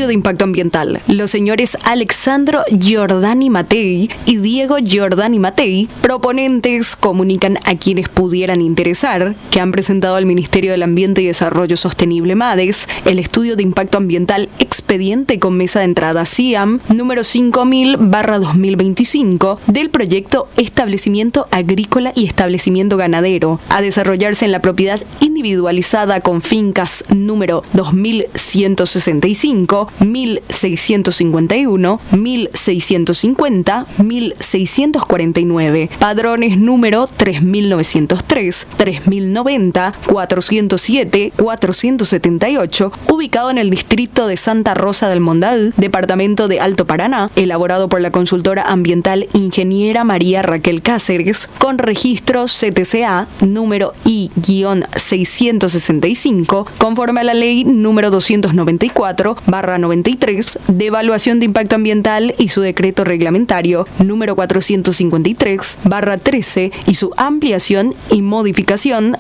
estudio de impacto ambiental. Los señores Alexandro Giordani Mattei y Diego Giordani Mattei, proponentes, comunican a quienes pudieran interesar que han presentado al Ministerio del Ambiente y Desarrollo Sostenible MADES el estudio de impacto ambiental expediente con mesa de entrada CIAM número 5000/2025 del proyecto Establecimiento Agrícola y Establecimiento Ganadero, a desarrollarse en la propiedad individualizada con fincas número 2165, 1651, 1650, 1649, padrones número 3903, 3090, 407, 478, ubicado en el distrito de Santa Rosa del Mondadú, departamento de Alto Paraná, elaborado por la consultora ambiental Ingeniera María Raquel Cáceres, con registro CTCA número I-665, conforme a la ley número 294/93 de evaluación de impacto ambiental y su decreto reglamentario número 453/13 y su ampliación y modificación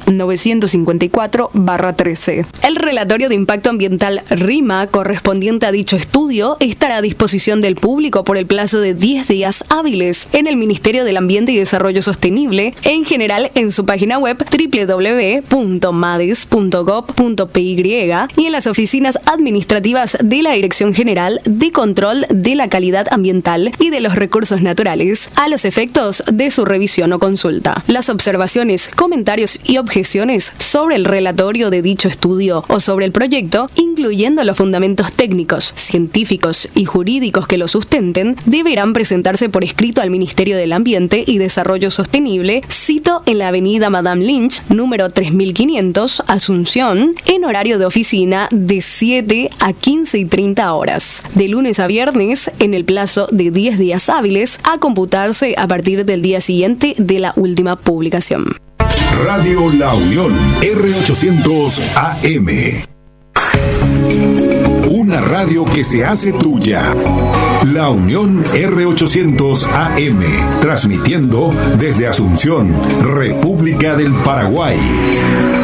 954/13. El relatorio de impacto ambiental RIMA correspondiente a dicho estudio estará a disposición del público por el plazo de 10 días hábiles en el Ministerio del Ambiente y Desarrollo Sostenible, en general en su página web www.mades.gov.py y en las oficinas administrativas de la Dirección General de Control de la Calidad Ambiental y de los Recursos Naturales, a los efectos de su revisión o consulta. Las observaciones, comentarios y objeciones sobre el relatorio de dicho estudio o sobre el proyecto, incluyendo los fundamentos técnicos, científicos y jurídicos que lo sustenten, deberán presentarse por escrito al Ministerio del Ambiente y Desarrollo Sostenible, cito en la avenida Madame Lynch, número 3500, Asunción, en horario de oficina de 7 a 15:30 horas, de lunes a viernes, en el plazo de 10 días hábiles, a computarse a partir del día siguiente de la última publicación. Radio La Unión, R800 AM. Una radio que se hace tuya. La Unión R800 AM, transmitiendo desde Asunción, República del Paraguay.